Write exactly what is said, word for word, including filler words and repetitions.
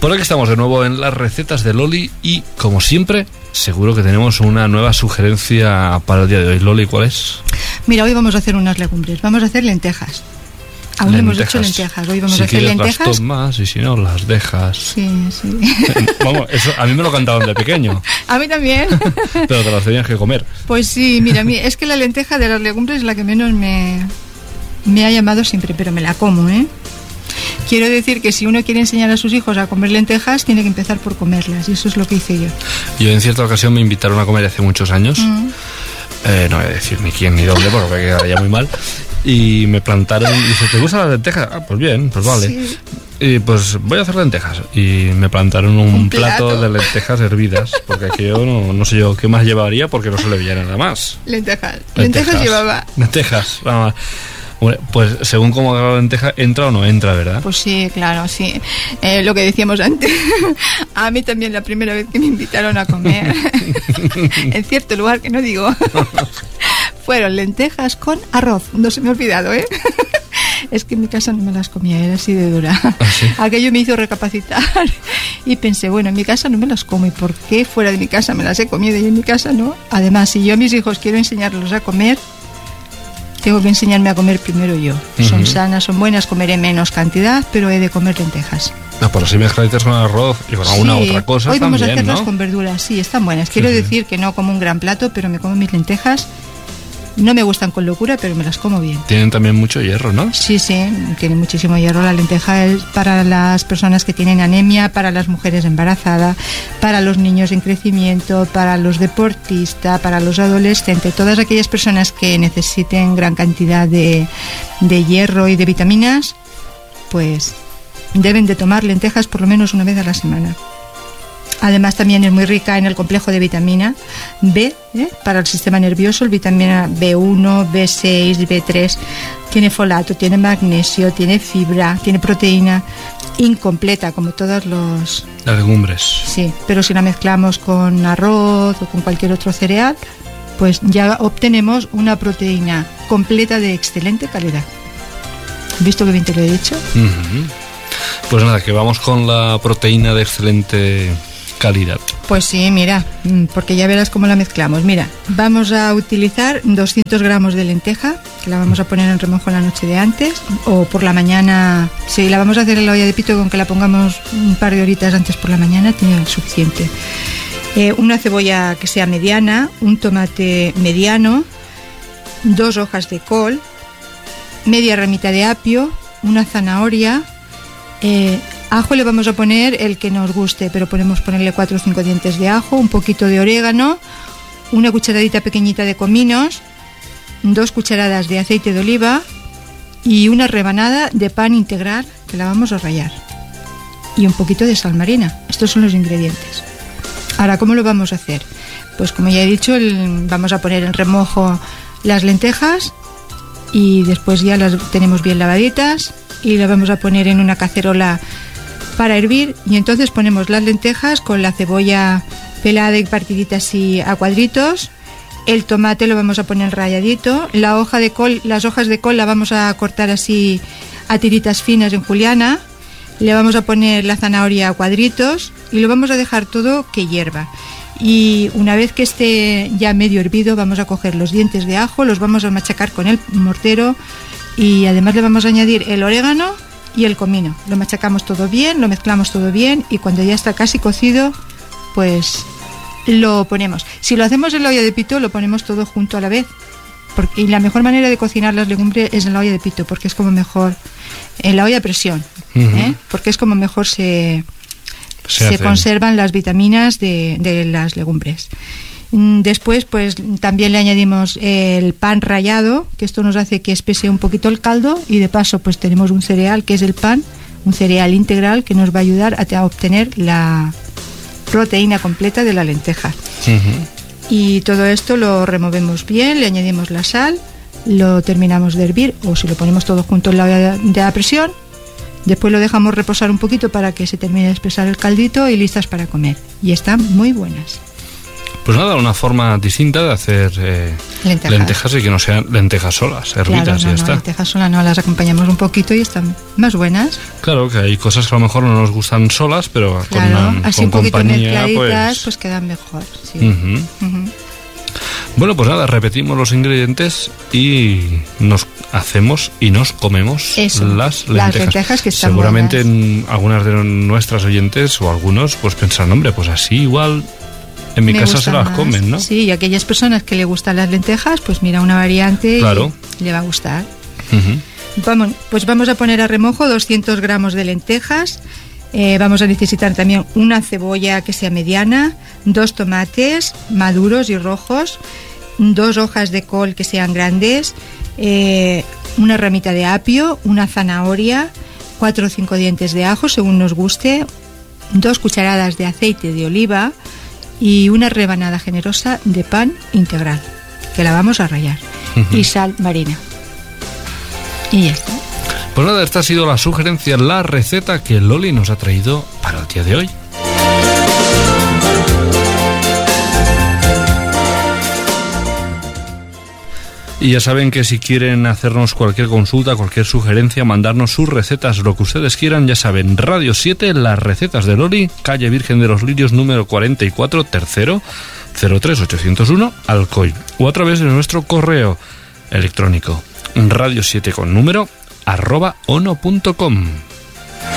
Por aquí estamos de nuevo en las recetas de Loli y, como siempre, seguro que tenemos una nueva sugerencia para el día de hoy. Loli, ¿cuál es? Mira, hoy vamos a hacer unas legumbres, vamos a hacer lentejas. Aún no hemos hecho lentejas, hoy vamos si a hacer lentejas. Si quieres las tomas y si no, las dejas. Sí, sí. Vamos, eso a mí me lo cantaban de pequeño. A mí también. Pero te las tenías que comer. Pues sí, mira, es que la lenteja de las legumbres es la que menos me, me ha llamado siempre, pero me la como, ¿eh? Quiero decir que si uno quiere enseñar a sus hijos a comer lentejas, tiene que empezar por comerlas, y eso es lo que hice yo. Yo en cierta ocasión me invitaron a comer hace muchos años, mm. eh, no voy a decir ni quién ni dónde, porque me quedaría muy mal, y me plantaron y dice, ¿te gustan las lentejas? Ah, pues bien, pues vale. Sí. Y pues voy a hacer lentejas, y me plantaron un, un plato. plato de lentejas hervidas, porque aquí yo no, no sé yo qué más llevaría, porque no se le veía nada más. Lentejas, lentejas, lentejas llevaba. Lentejas, nada más. Pues según cómo haga la lenteja, entra o no entra, ¿verdad? Pues sí, claro, sí. Eh, lo que decíamos antes, a mí también la primera vez que me invitaron a comer, en cierto lugar que no digo, fueron lentejas con arroz. No se me ha olvidado, ¿eh? Es que en mi casa no me las comía, era así de dura. ¿Ah, sí? Aquello me hizo recapacitar y pensé, bueno, en mi casa no me las como, ¿y por qué fuera de mi casa me las he comido y en mi casa no? Además, si yo a mis hijos quiero enseñarlos a comer, tengo que enseñarme a comer primero yo. Uh-huh. Son sanas, son buenas, comeré menos cantidad, pero he de comer lentejas. No, por así mezcladitas con arroz y con alguna sí, otra cosa. Hoy vamos también, a hacerlas, ¿no? Con verduras, sí, están buenas. Quiero sí, decir sí. que no como un gran plato, pero me como mis lentejas. No me gustan con locura, pero me las como bien. Tienen también mucho hierro, ¿no? Sí, sí, tienen muchísimo hierro. La lenteja es para las personas que tienen anemia, para las mujeres embarazadas, para los niños en crecimiento, para los deportistas, para los adolescentes, todas aquellas personas que necesiten gran cantidad de, de hierro y de vitaminas, pues deben de tomar lentejas por lo menos una vez a la semana. Además también es muy rica en el complejo de vitamina B, ¿eh? Para el sistema nervioso, el vitamina B uno, B seis, B tres, tiene folato, tiene magnesio, tiene fibra, tiene proteína incompleta como todos los... Las legumbres. Sí, pero si la mezclamos con arroz o con cualquier otro cereal, pues ya obtenemos una proteína completa de excelente calidad. ¿Visto que bien te lo he dicho? Uh-huh. Pues nada, que vamos con la proteína de excelente calidad. Pues sí, mira, porque ya verás cómo la mezclamos. Mira, vamos a utilizar doscientos gramos de lenteja, que la vamos a poner en remojo la noche de antes, o por la mañana. Si la vamos a hacer en la olla de pito, con que la pongamos un par de horitas antes por la mañana, tiene suficiente. Eh, una cebolla que sea mediana, un tomate mediano, dos hojas de col, media ramita de apio, una zanahoria. Eh, ajo le vamos a poner el que nos guste, pero podemos ponerle cuatro o cinco dientes de ajo, un poquito de orégano, una cucharadita pequeñita de cominos, dos cucharadas de aceite de oliva y una rebanada de pan integral que la vamos a rallar y un poquito de sal marina. Estos son los ingredientes. Ahora, ¿cómo lo vamos a hacer? Pues como ya he dicho, el, vamos a poner en remojo las lentejas y después ya las tenemos bien lavaditas y las vamos a poner en una cacerola para hervir, y entonces ponemos las lentejas con la cebolla pelada y partidita así a cuadritos. El tomate lo vamos a poner ralladito, la hoja de col, las hojas de col la vamos a cortar así a tiritas finas en juliana, le vamos a poner la zanahoria a cuadritos y lo vamos a dejar todo que hierva. Y una vez que esté ya medio hervido, vamos a coger los dientes de ajo, los vamos a machacar con el mortero y además le vamos a añadir el orégano y el comino. Lo machacamos todo bien, lo mezclamos todo bien y cuando ya está casi cocido, pues lo ponemos. Si lo hacemos en la olla de pito, lo ponemos todo junto a la vez. Porque, y la mejor manera de cocinar las legumbres es en la olla de pito, porque es como mejor, en la olla a presión, uh-huh. ¿eh? Porque es como mejor se, se, se conservan las vitaminas de, de las legumbres. Después, pues también le añadimos el pan rallado, que esto nos hace que espese un poquito el caldo, y de paso pues tenemos un cereal que es el pan, un cereal integral que nos va a ayudar a, a obtener la proteína completa de la lenteja. Uh-huh. Y todo esto lo removemos bien, le añadimos la sal, lo terminamos de hervir, o si lo ponemos todo junto en la olla de la presión, después lo dejamos reposar un poquito para que se termine de espesar el caldito y listas para comer. Y están muy buenas. Pues nada, una forma distinta de hacer eh, lentejas. lentejas y que no sean lentejas solas, hervidas, claro, no, y ya no, está. lentejas solas no, las acompañamos un poquito y están más buenas. Claro, que hay cosas que a lo mejor no nos gustan solas, pero claro, con, una, así con un poquito compañía, mezcladitas, pues... pues quedan mejor. Sí. Uh-huh. Uh-huh. Bueno, pues nada, repetimos los ingredientes y nos hacemos y nos comemos Eso, las lentejas. Las lentejas que están Seguramente buenas. En algunas de nuestras oyentes o algunos pues pensarán, hombre, pues así igual en mi Me casa se las más. comen, ¿no? Sí, y aquellas personas que le gustan las lentejas, pues mira una variante Claro. y le va a gustar. Uh-huh. Vamos, pues vamos a poner a remojo doscientos gramos de lentejas. Eh, vamos a necesitar también una cebolla que sea mediana, dos tomates maduros y rojos, dos hojas de col que sean grandes, eh, una ramita de apio, una zanahoria, cuatro o cinco dientes de ajo según nos guste, dos cucharadas de aceite de oliva y una rebanada generosa de pan integral, que la vamos a rallar, uh-huh. y sal marina. Y ya está. Pues nada, esta ha sido la sugerencia, la receta que Loli nos ha traído para el día de hoy. Y ya saben que si quieren hacernos cualquier consulta, cualquier sugerencia, mandarnos sus recetas, lo que ustedes quieran, ya saben, Radio siete, Las Recetas de Loli, calle Virgen de los Lirios, número cuarenta y cuatro, tercero, cero tres ochocientos uno, Alcoy. O a través de nuestro correo electrónico, radio siete con número, arroba ono punto com.